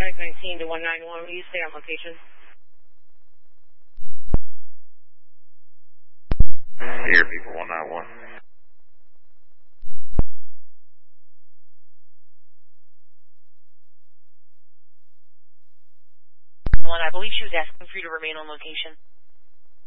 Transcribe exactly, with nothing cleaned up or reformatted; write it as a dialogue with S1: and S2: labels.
S1: Contact nineteen to one nine one. Will you stay on location?
S2: Here, people, one nine one.
S3: One, I believe she was asking for you to remain on location.